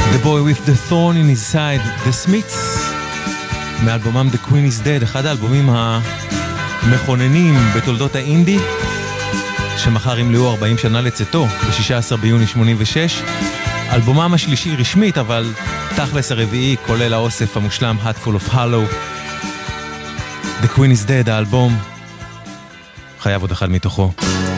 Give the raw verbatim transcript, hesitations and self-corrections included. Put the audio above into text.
The Boy with the Thorn in His Side, The Smiths, מאלבומם The Queen is Dead, אחד האלבומים המכוננים בתולדות האינדי, שמחר ימלאו ארבעים שנה לצאתו, ב-שישה עשר ביוני שמונים ושש. אלבומם השלישי רשמית, אבל תכלס הרביעי, כולל האוסף המושלם Hatful of Hollow. The Queen is Dead, האלבום, חייב עוד אחד מתוכו.